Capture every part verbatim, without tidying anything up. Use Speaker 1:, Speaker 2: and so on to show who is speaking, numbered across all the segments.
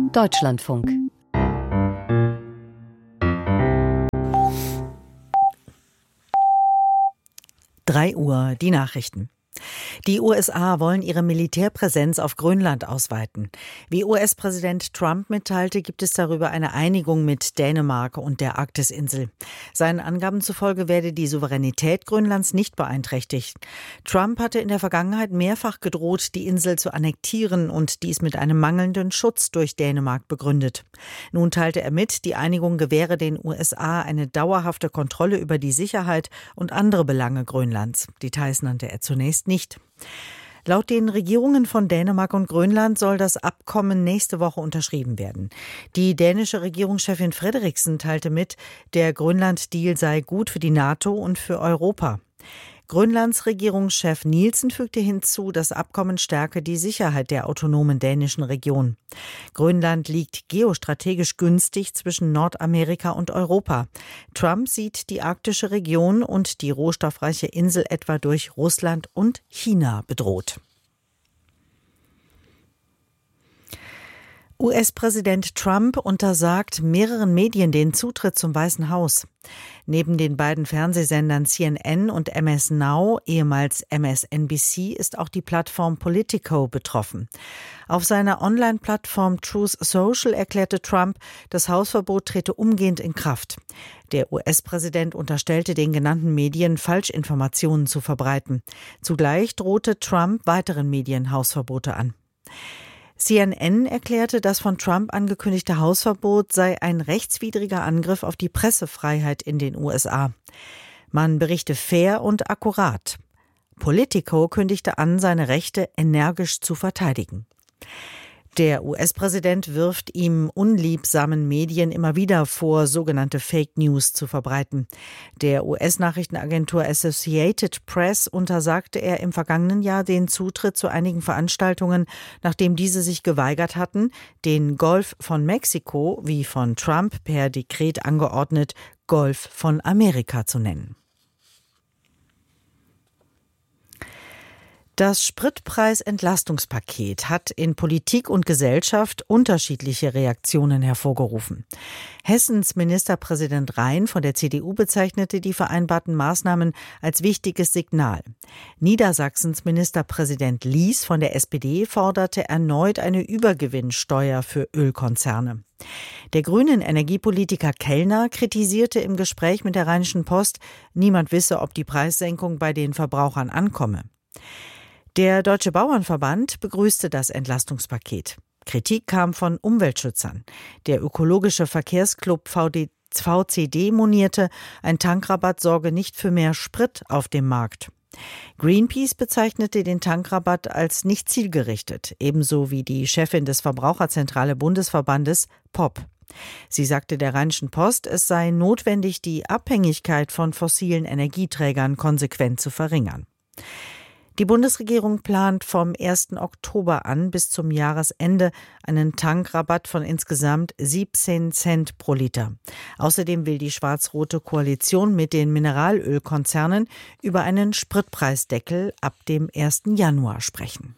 Speaker 1: Deutschlandfunk.
Speaker 2: drei Uhr, die Nachrichten. Die U S A wollen ihre Militärpräsenz auf Grönland ausweiten. Wie U S-Präsident Trump mitteilte, gibt es darüber eine Einigung mit Dänemark und der Arktisinsel. Seinen Angaben zufolge werde die Souveränität Grönlands nicht beeinträchtigt. Trump hatte in der Vergangenheit mehrfach gedroht, die Insel zu annektieren und dies mit einem mangelnden Schutz durch Dänemark begründet. Nun teilte er mit, die Einigung gewähre den U S A eine dauerhafte Kontrolle über die Sicherheit und andere Belange Grönlands. Details nannte er zunächst nicht. Laut den Regierungen von Dänemark und Grönland soll das Abkommen nächste Woche unterschrieben werden. Die dänische Regierungschefin Frederiksen teilte mit, der Grönland-Deal sei gut für die NATO und für Europa. Grönlands Regierungschef Nielsen fügte hinzu, das Abkommen stärke die Sicherheit der autonomen dänischen Region. Grönland liegt geostrategisch günstig zwischen Nordamerika und Europa. Trump sieht die arktische Region und die rohstoffreiche Insel etwa durch Russland und China bedroht. U S-Präsident Trump untersagt mehreren Medien den Zutritt zum Weißen Haus. Neben den beiden Fernsehsendern C N N und M S Now, ehemals M S N B C, ist auch die Plattform Politico betroffen. Auf seiner Online-Plattform Truth Social erklärte Trump, das Hausverbot trete umgehend in Kraft. Der U S-Präsident unterstellte den genannten Medien, Falschinformationen zu verbreiten. Zugleich drohte Trump weiteren Medien Hausverbote an. C N N erklärte, das von Trump angekündigte Hausverbot sei ein rechtswidriger Angriff auf die Pressefreiheit in den U S A. Man berichte fair und akkurat. Politico kündigte an, seine Rechte energisch zu verteidigen. Der U S-Präsident wirft ihm unliebsamen Medien immer wieder vor, sogenannte Fake News zu verbreiten. Der U S-Nachrichtenagentur Associated Press untersagte er im vergangenen Jahr den Zutritt zu einigen Veranstaltungen, nachdem diese sich geweigert hatten, den Golf von Mexiko, wie von Trump per Dekret angeordnet, Golf von Amerika zu nennen. Das Spritpreisentlastungspaket hat in Politik und Gesellschaft unterschiedliche Reaktionen hervorgerufen. Hessens Ministerpräsident Rhein von der C D U bezeichnete die vereinbarten Maßnahmen als wichtiges Signal. Niedersachsens Ministerpräsident Lies von der S P D forderte erneut eine Übergewinnsteuer für Ölkonzerne. Der grünen Energiepolitiker Kellner kritisierte im Gespräch mit der Rheinischen Post, niemand wisse, ob die Preissenkung bei den Verbrauchern ankomme. Der Deutsche Bauernverband begrüßte das Entlastungspaket. Kritik kam von Umweltschützern. Der ökologische Verkehrsclub V C D monierte, ein Tankrabatt sorge nicht für mehr Sprit auf dem Markt. Greenpeace bezeichnete den Tankrabatt als nicht zielgerichtet, ebenso wie die Chefin des Verbraucherzentrale Bundesverbandes P O P. Sie sagte der Rheinischen Post, es sei notwendig, die Abhängigkeit von fossilen Energieträgern konsequent zu verringern. Die Bundesregierung plant vom ersten Oktober an bis zum Jahresende einen Tankrabatt von insgesamt siebzehn Cent pro Liter. Außerdem will die schwarz-rote Koalition mit den Mineralölkonzernen über einen Spritpreisdeckel ab dem ersten Januar sprechen.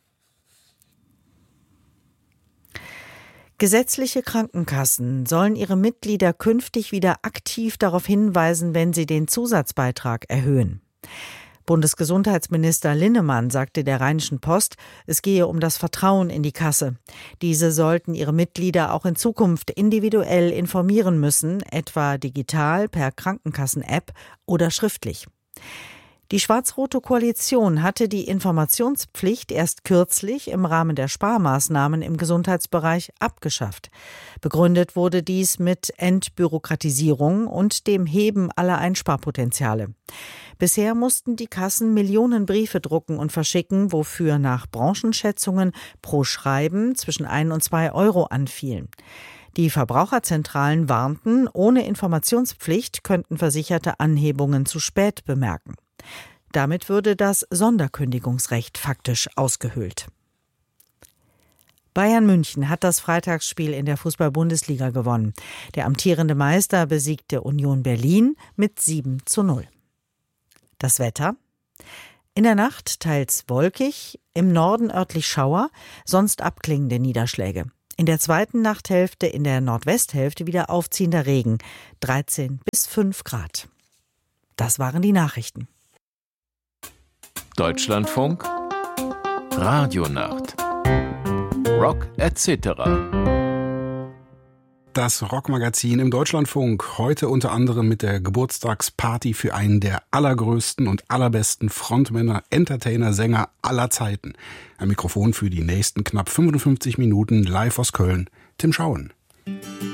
Speaker 2: Gesetzliche Krankenkassen sollen ihre Mitglieder künftig wieder aktiv darauf hinweisen, wenn sie den Zusatzbeitrag erhöhen. Bundesgesundheitsminister Linnemann sagte der Rheinischen Post, es gehe um das Vertrauen in die Kasse. Diese sollten ihre Mitglieder auch in Zukunft individuell informieren müssen, etwa digital per Krankenkassen-App oder schriftlich. Die schwarz-rote Koalition hatte die Informationspflicht erst kürzlich im Rahmen der Sparmaßnahmen im Gesundheitsbereich abgeschafft. Begründet wurde dies mit Entbürokratisierung und dem Heben aller Einsparpotenziale. Bisher mussten die Kassen Millionen Briefe drucken und verschicken, wofür nach Branchenschätzungen pro Schreiben zwischen ein und zwei Euro anfielen. Die Verbraucherzentralen warnten, ohne Informationspflicht könnten Versicherte Anhebungen zu spät bemerken. Damit würde das Sonderkündigungsrecht faktisch ausgehöhlt. Bayern München hat das Freitagsspiel in der Fußball-Bundesliga gewonnen. Der amtierende Meister besiegte Union Berlin mit sieben zu null. Das Wetter: In der Nacht teils wolkig, im Norden örtlich Schauer, sonst abklingende Niederschläge. In der zweiten Nachthälfte in der Nordwesthälfte wieder aufziehender Regen, dreizehn bis fünf Grad. Das waren die Nachrichten.
Speaker 1: Deutschlandfunk Radionacht Rock et cetera.
Speaker 3: Das Rockmagazin im Deutschlandfunk. Heute unter anderem mit der Geburtstagsparty für einen der allergrößten und allerbesten Frontmänner, Entertainer, Sänger aller Zeiten. Ein Mikrofon für die nächsten knapp fünfundfünfzig Minuten live aus Köln. Tim Schauen.